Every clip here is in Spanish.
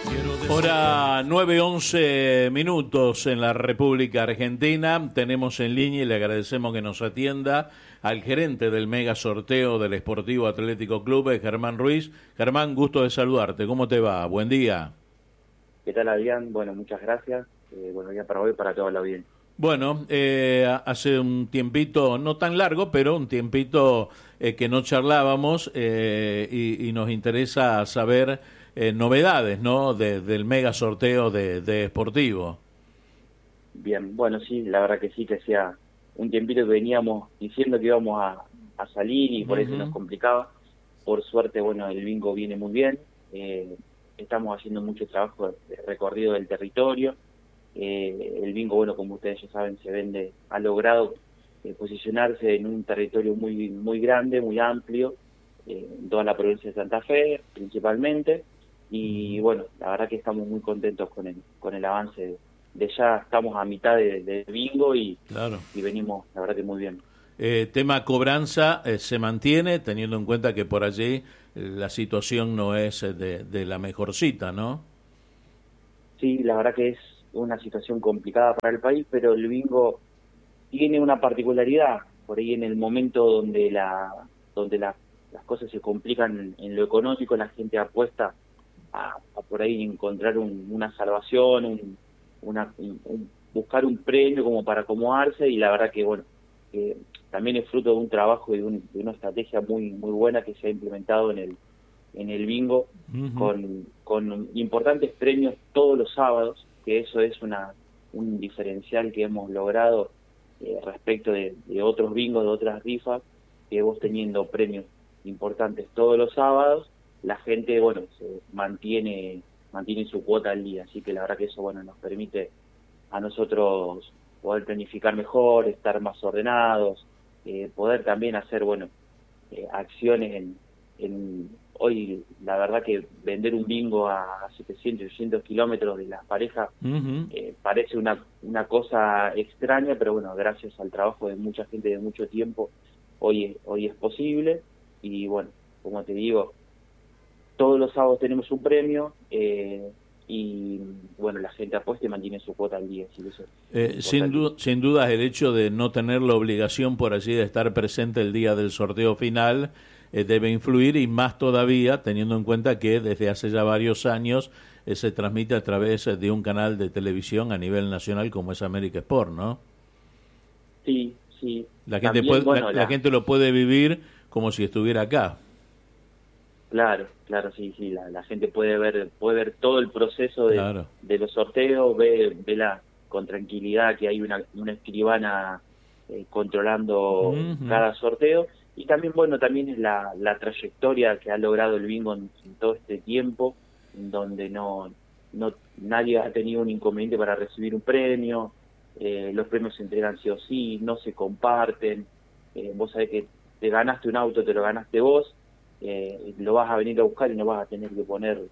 Hora 9:11 en la República Argentina. Tenemos en línea y le agradecemos que nos atienda al gerente del mega sorteo del Sportivo Atlético Club, Germán Ruiz. Germán, gusto de saludarte. ¿Cómo te va? Buen día. ¿Qué tal, Adrián? Bueno, muchas gracias. Buenos días para hoy, para toda la audiencia. Bueno, hace un tiempito, no tan largo, pero un tiempito que no charlábamos y nos interesa saber novedades, ¿no? Del mega sorteo de Sportivo. Bien, bueno, sí, la verdad que sí, que hacía un tiempito que veníamos diciendo que íbamos a salir y por eso nos complicaba. Por suerte, bueno, el bingo viene muy bien. Estamos haciendo mucho trabajo de recorrido del territorio. El bingo, bueno, como ustedes ya saben, ha logrado posicionarse en un territorio muy, muy grande, muy amplio, en toda la provincia de Santa Fe, principalmente. Y bueno, la verdad que estamos muy contentos con el avance de ya estamos a mitad de bingo y venimos, la verdad que muy bien. Tema cobranza se mantiene, teniendo en cuenta que por allí la situación no es de la mejorcita, ¿no? Sí, la verdad que es una situación complicada para el país, pero el bingo tiene una particularidad, por ahí en el momento donde las cosas se complican en lo económico, la gente apuesta a por ahí encontrar una salvación, buscar un premio como para acomodarse, y la verdad que bueno, también es fruto de un trabajo y de una estrategia muy muy buena que se ha implementado en el bingo, con importantes premios todos los sábados, que eso es un diferencial que hemos logrado respecto de otros bingos, de otras rifas, que vos teniendo premios importantes todos los sábados, la gente, bueno, se mantiene su cuota al día, así que la verdad que eso, bueno, nos permite a nosotros poder planificar mejor, estar más ordenados, poder también hacer, bueno, acciones hoy, la verdad que vender un bingo a 700, 800 kilómetros de las parejas parece una cosa extraña, pero bueno, gracias al trabajo de mucha gente de mucho tiempo, hoy es posible. Y bueno, como te digo, todos los sábados tenemos un premio y bueno, la gente apuesta y mantiene su cuota al día. Así que sin duda el hecho de no tener la obligación por allí de estar presente el día del sorteo final debe influir, y más todavía teniendo en cuenta que desde hace ya varios años se transmite a través de un canal de televisión a nivel nacional como es América Sport, ¿no? Sí, sí. La gente También, la gente lo puede vivir como si estuviera acá. Claro, sí, la gente puede ver todo el proceso de los sorteos, vela con tranquilidad que hay una escribana controlando cada sorteo, y también, bueno, también es la trayectoria que ha logrado el bingo en todo este tiempo, en donde no nadie ha tenido un inconveniente para recibir un premio, los premios se entregan sí o sí, no se comparten, vos sabés que te ganaste un auto, te lo ganaste vos, lo vas a venir a buscar y no vas a tener que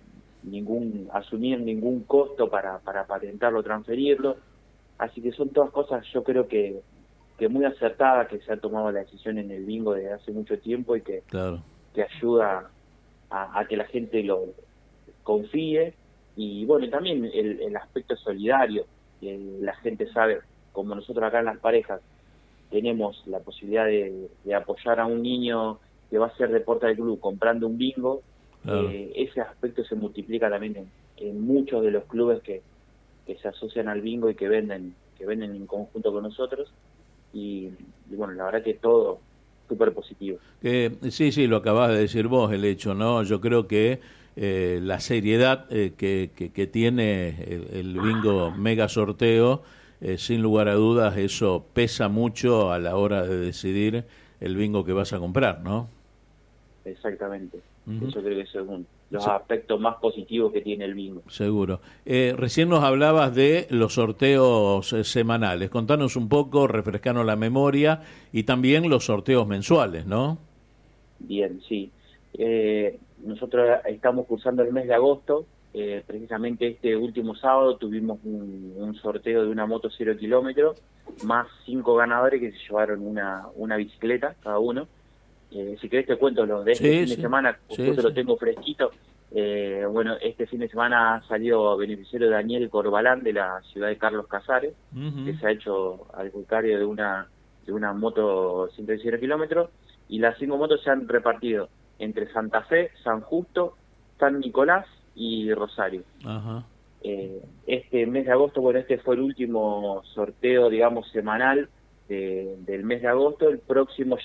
asumir ningún costo para patentarlo, transferirlo, así que son todas cosas, yo creo que muy acertadas, que se ha tomado la decisión en el bingo desde hace mucho tiempo y que ayuda a que la gente lo confíe. Y bueno, también el aspecto solidario, la gente sabe, como nosotros acá en las parejas tenemos la posibilidad de apoyar a un niño que va a hacer deporte del club comprando un bingo, ese aspecto se multiplica también en muchos de los clubes que se asocian al bingo y que venden en conjunto con nosotros, y bueno, la verdad que todo súper positivo. Sí, lo acabas de decir vos, el hecho, ¿no? Yo creo que la seriedad que tiene el bingo mega sorteo, sin lugar a dudas, eso pesa mucho a la hora de decidir el bingo que vas a comprar, ¿no? Exactamente. Eso creo que es los aspectos más positivos que tiene el bingo. Seguro. Recién nos hablabas de los sorteos semanales. Contanos un poco, refrescanos la memoria, y también los sorteos mensuales, ¿no? Bien, sí. Nosotros estamos cursando el mes de agosto. Precisamente este último sábado tuvimos un sorteo de una moto 0 kilómetros, más 5 ganadores que se llevaron una bicicleta cada uno. Si querés te cuento los de este fin de semana, justo lo tengo fresquito. Bueno, este fin de semana salió beneficiario Daniel Corbalán de la ciudad de Carlos Casares, que se ha hecho adjudicario de una moto 119 kilómetros, y las 5 motos se han repartido entre Santa Fe, San Justo, San Nicolás y Rosario. Ajá. Este mes de agosto, bueno, este fue el último sorteo, digamos, semanal del mes de agosto. El próximo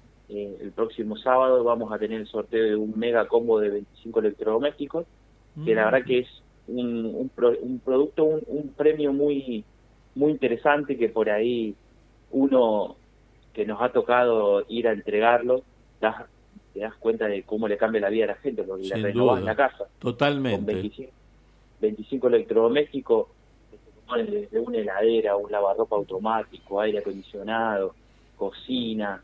sábado vamos a tener el sorteo de un mega combo de 25 electrodomésticos, que la verdad que es un producto, un premio muy interesante, que por ahí uno que nos ha tocado ir a entregarlo, te das cuenta de cómo le cambia la vida a la gente, porque le renovás la casa. Totalmente. Con 25 electrodomésticos, que se componen desde una heladera, un lavarropa automático, aire acondicionado, cocina,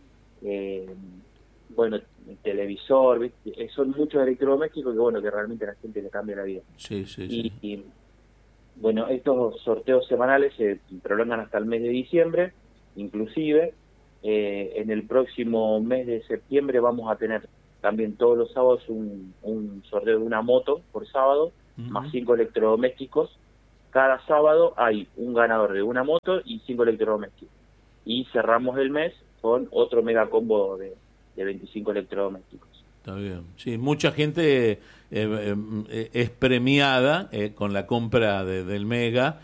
bueno, televisor, ¿viste? Son muchos electrodomésticos que, bueno, que realmente a la gente le cambia la vida. Y bueno, estos sorteos semanales se prolongan hasta el mes de diciembre, inclusive en el próximo mes de septiembre vamos a tener también todos los sábados un sorteo de una moto por sábado, más 5 electrodomésticos. Cada sábado hay un ganador de una moto y 5 electrodomésticos. Y cerramos el mes con otro mega combo de 25 electrodomésticos. Está bien. Sí, mucha gente es premiada con la compra del mega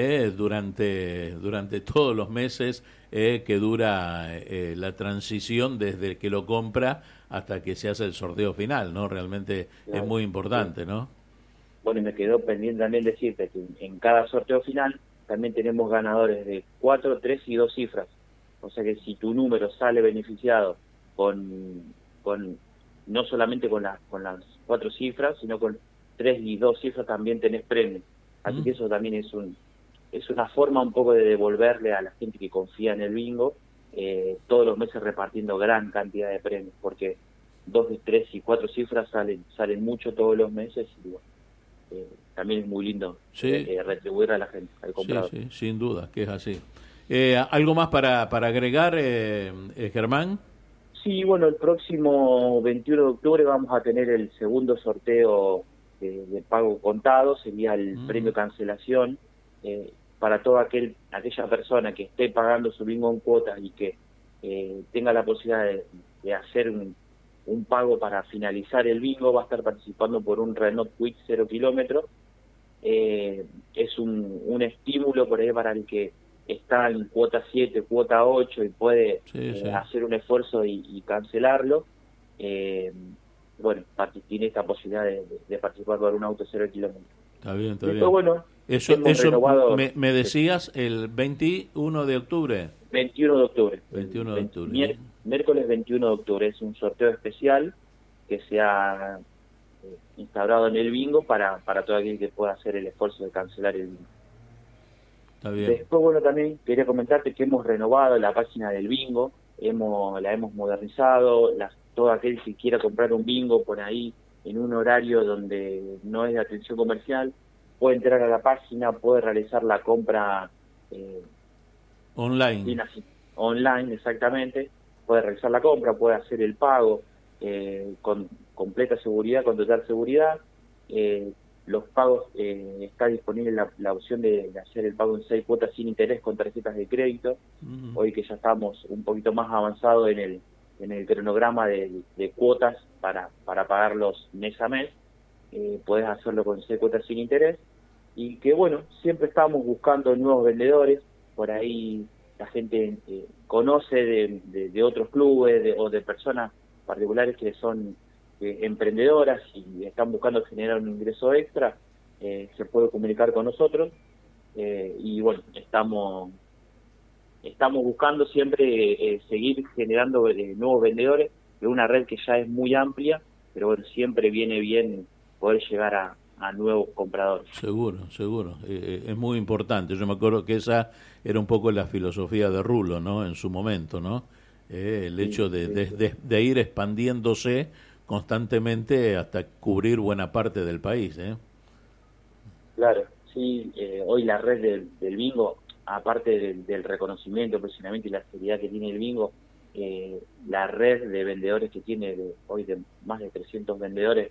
durante todos los meses que dura la transición desde que lo compra hasta que se hace el sorteo final, ¿no? Realmente es muy importante, ¿no? Bueno, y me quedó pendiente también decirte que en cada sorteo final también tenemos ganadores de 4, 3 y 2 cifras. O sea que si tu número sale beneficiado con no solamente con las 4 cifras, sino con 3 y 2 cifras, también tenés premios. Así que eso también es una forma un poco de devolverle a la gente que confía en el bingo, todos los meses repartiendo gran cantidad de premios, porque 2, 3 y 4 cifras salen mucho todos los meses, y bueno, también es muy lindo retribuir a la gente, al comprador. Sí, sin duda, que es así. ¿Algo más para agregar, Germán? Sí, bueno, el próximo 21 de octubre vamos a tener el segundo sorteo de pago contado, sería el premio cancelación, para toda aquella persona que esté pagando su bingo en cuotas y que tenga la posibilidad de hacer un pago para finalizar el bingo, va a estar participando por un Renault Kwik 0 kilómetros. Es un estímulo por ahí para el que está en cuota 7, cuota 8 y puede hacer un esfuerzo y cancelarlo. Bueno, tiene esta posibilidad de participar por un auto 0 kilómetros. Está bien, está bien. Bueno, eso me decías el 21 de octubre. 21 de octubre. 21 de octubre. Miércoles 21 de octubre. Es un sorteo especial que se ha instaurado en el bingo para todo aquel que pueda hacer el esfuerzo de cancelar el bingo. Está bien. Después, bueno, también quería comentarte que hemos renovado la página del bingo, la hemos modernizado. Todo aquel que quiera comprar un bingo por ahí en un horario donde no es de atención comercial, puede entrar a la página, puede realizar la compra online, exactamente, puede realizar la compra, puede hacer el pago con completa seguridad, con total seguridad. Los pagos, está disponible la opción de hacer el pago en 6 cuotas sin interés con tarjetas de crédito. Hoy que ya estamos un poquito más avanzados en el cronograma de cuotas para pagarlos mes a mes, podés hacerlo con 6 cuotas sin interés. Y que bueno, siempre estamos buscando nuevos vendedores. Por ahí la gente conoce de otros clubes o de personas particulares que son emprendedoras y están buscando generar un ingreso extra. Se puede comunicar con nosotros, y bueno, estamos buscando siempre seguir generando nuevos vendedores de una red que ya es muy amplia, pero bueno, siempre viene bien poder llegar a nuevos compradores. Seguro. Es muy importante. Yo me acuerdo que esa era un poco la filosofía de Rulo, ¿no? En su momento, ¿no? El hecho de ir expandiéndose constantemente hasta cubrir buena parte del país, ¿eh? Claro, sí. Hoy la red del bingo, aparte del reconocimiento, el posicionamiento y la seriedad que tiene el bingo, la red de vendedores que tiene hoy de más de 300 vendedores,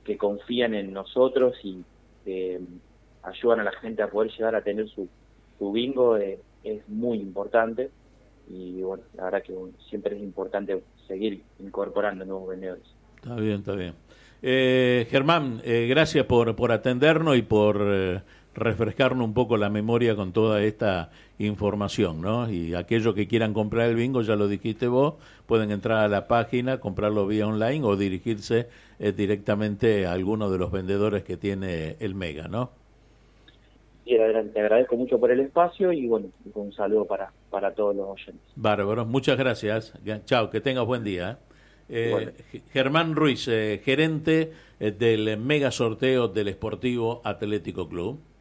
que confían en nosotros y que ayudan a la gente a poder llegar a tener su bingo, es muy importante. Y bueno, la verdad que siempre es importante seguir incorporando nuevos vendedores. Está bien, está bien. Germán, gracias por atendernos y por refrescarnos un poco la memoria con toda esta información, ¿no? Y aquellos que quieran comprar el bingo, ya lo dijiste vos, pueden entrar a la página, comprarlo vía online o dirigirse directamente a alguno de los vendedores que tiene el Mega, ¿no? Y te agradezco mucho por el espacio y bueno, un saludo para todos los oyentes. Bárbaro, muchas gracias. Chao, que tengas buen día. Germán Ruiz, gerente del mega sorteo del Sportivo Atlético Club.